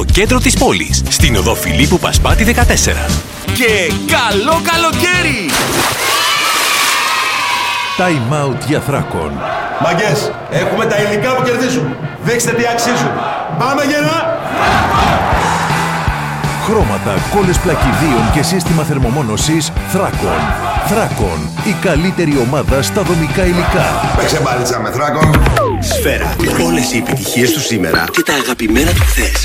στο κέντρο της πόλης, στην οδό Φιλίππου Πασπάτη 14. Και καλό καλοκαίρι! Time out για Θράκον. Μαγκές, έχουμε τα υλικά που κερδίζουν. Δείξτε τι αξίζουν. Πάμε γερά! Χρώματα, κόλλες πλακιδίων και σύστημα θερμομόνωσης Θράκον. Θράκον, η καλύτερη ομάδα στα δομικά υλικά. Παίξε μπάλιτσα με Θράκον. Σφαίρα. Όλες οι επιτυχίες του σήμερα και τα αγαπημένα του χθες.